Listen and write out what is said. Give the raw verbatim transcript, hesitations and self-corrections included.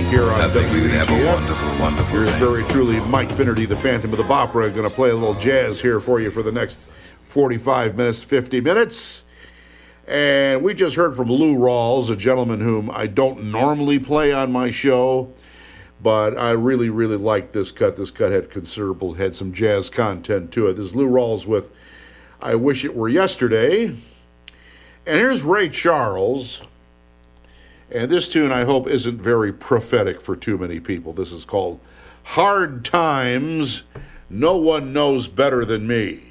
here on I think we would have a W E G F. wonderful, wonderful Here's thing. very truly Mike Finnerty, the Phantom of the Opera, going to play a little jazz here for you for the next forty-five minutes, fifty minutes. And we just heard from Lou Rawls, a gentleman whom I don't normally play on my show, but I really, really liked this cut. This cut had considerable, had some jazz content to it. This is Lou Rawls with I Wish It Were Yesterday. And here's Ray Charles. And this tune, I hope, isn't very prophetic for too many people. This is called Hard Times. No One Knows Better Than Me.